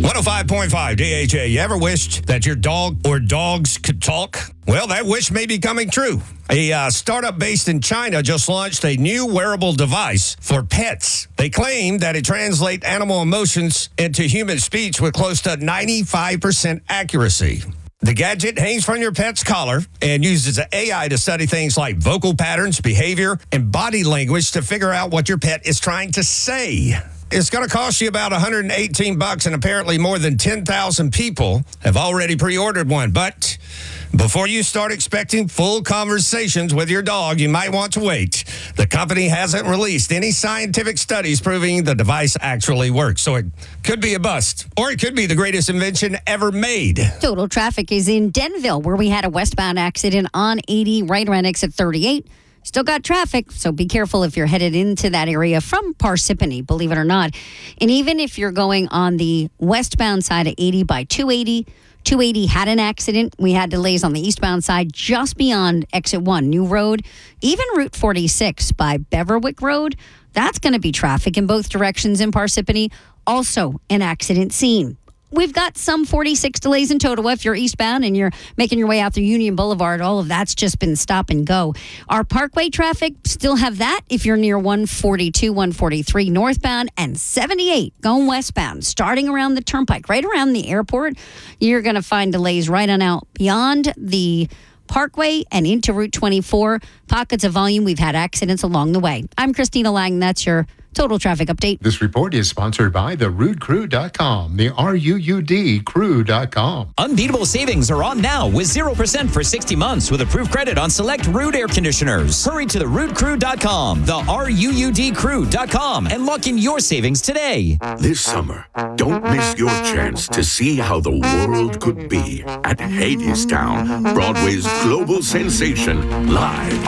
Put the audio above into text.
105.5 DHA. You ever wished that your dog or dogs could talk? Well, that wish may be coming true. A startup based in China just launched a new wearable device for pets. They claim that it translates animal emotions into human speech with close to 95% accuracy. The gadget hangs from your pet's collar and uses AI to study things like vocal patterns, behavior, and body language to figure out what your pet is trying to say. It's going to cost you about $118, and apparently more than 10,000 people have already pre-ordered one. But before you start expecting full conversations with your dog, you might want to wait. The company hasn't released any scientific studies proving the device actually works. So it could be a bust, or it could be the greatest invention ever made. Total traffic is in Denville, where we had a westbound accident on 80 right around exit 38. Still got traffic, so be careful if you're headed into that area from Parsippany, believe it or not. And even if you're going on the westbound side of 80 by 280, 280 had an accident. We had delays on the eastbound side just beyond exit 1, New Road. Even Route 46 by Beverwick Road, that's going to be traffic in both directions in Parsippany. Also an accident scene. We've got some 46 delays in total. If you're eastbound and you're making your way out through Union Boulevard, all of that's just been stop and go. Our Parkway traffic, still have that if you're near 142, 143 northbound, and 78 going westbound, starting around the Turnpike, right around the airport. You're going to find delays right on out beyond the Parkway and into Route 24. Pockets of volume. We've had accidents along the way. I'm Christina Lang. That's your total traffic update. This report is sponsored by theRoodCrew.com, the RUUD Crew.com. Unbeatable savings are on now with 0% for 60 months with approved credit on select Rood air conditioners. Hurry to theRoodCrew.com, the RUUD Crew.com, and lock in your savings today. This summer, don't miss your chance to see how the world could be at Hadestown, Broadway's global sensation, live